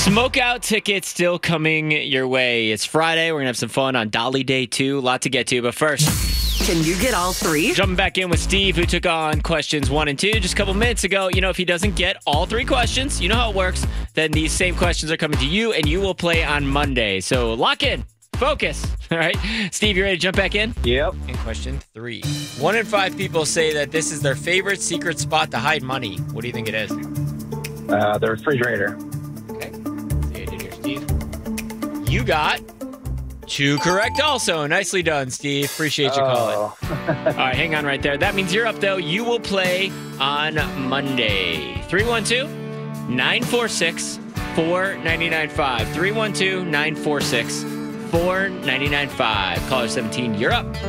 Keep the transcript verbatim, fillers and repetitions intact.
Smokeout tickets still coming your way. It's Friday. We're going to have some fun on Dolly Day two. A lot to get to. But first, can you get all three? Jumping back in with Steve, who took on questions one and two just a couple minutes ago. You know, if he doesn't get all three questions, you know how it works, then these same questions are coming to you, and you will play on Monday. So lock in. Focus. All right. Steve, you ready to jump back in? Yep. And question three. One in five people say that this is their favorite secret spot to hide money. What do you think it is? Uh, the refrigerator. Okay. See what I did here, Steve. You got two correct also. Nicely done, Steve. Appreciate you calling. Oh. All right, hang on right there. That means you're up, though. You will play on Monday. three one two, nine four six, four nine nine five. three one two, nine four six, four nine nine five. Caller seventeen, you're up.